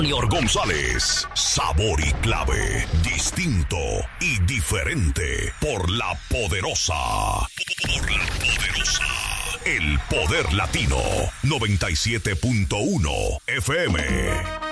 Junior González, sabor y clave, distinto y diferente por la poderosa. Por la poderosa. El poder latino, 97.1 FM.